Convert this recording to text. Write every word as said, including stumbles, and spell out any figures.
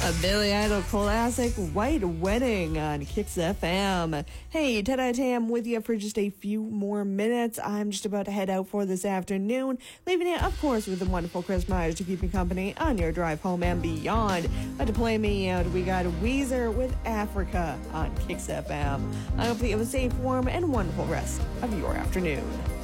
A Billy Idol classic, White Wedding on Kicks F M. Hey, Ted Tam with you for just a few more minutes. I'm just about to head out for this afternoon, leaving you, of course, with the wonderful Chris Myers to keep you company on your drive home and beyond. But to play me out, we got Weezer with Africa on Kicks F M. I hope that you have a safe, warm, and wonderful rest of your afternoon.